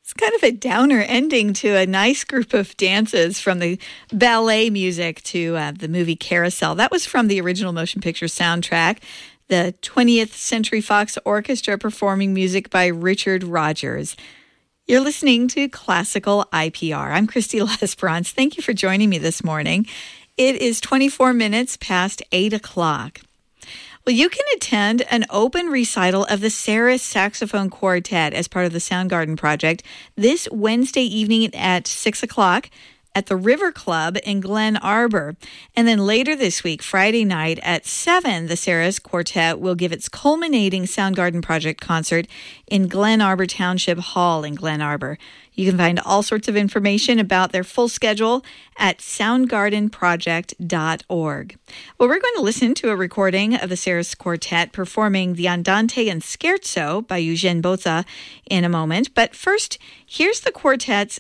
It's kind of a downer ending to a nice group of dances, from the ballet music to the movie Carousel. That was from the original motion picture soundtrack. The 20th Century Fox Orchestra performing music by Richard Rodgers. You're listening to Classical IPR. I'm Christy Lesperance. Thank you for joining me this morning. It is 24 minutes past 8 o'clock. Well, you can attend an open recital of the Saris Saxophone Quartet as part of the Soundgarden project this Wednesday evening at 6 o'clock at the River Club in Glen Arbor. And then later this week, Friday night at 7, the Saris Quartet will give its culminating Soundgarden project concert in Glen Arbor Township Hall in Glen Arbor. You can find all sorts of information about their full schedule at soundgardenproject.org. Well, we're going to listen to a recording of the Saris Quartet performing the Andante and Scherzo by Eugene Bozza in a moment. But first, here's the quartet's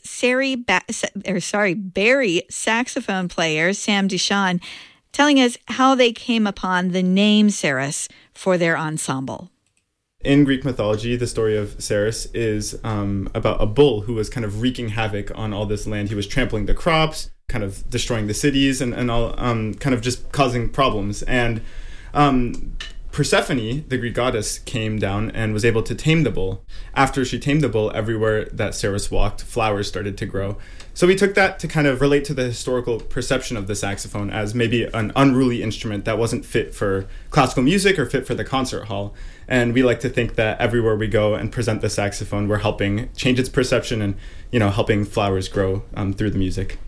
Barry saxophone player, Sam Duchan, telling us how they came upon the name Saris for their ensemble. In Greek mythology, the story of Saris is about a bull who was kind of wreaking havoc on all this land. He was trampling the crops, kind of destroying the cities, and all, kind of just causing problems. And Persephone, the Greek goddess, came down and was able to tame the bull. After she tamed the bull, everywhere that Saris walked, flowers started to grow. So we took that to kind of relate to the historical perception of the saxophone as maybe an unruly instrument that wasn't fit for classical music or fit for the concert hall. And we like to think that everywhere we go and present the saxophone, we're helping change its perception and, helping flowers grow through the music.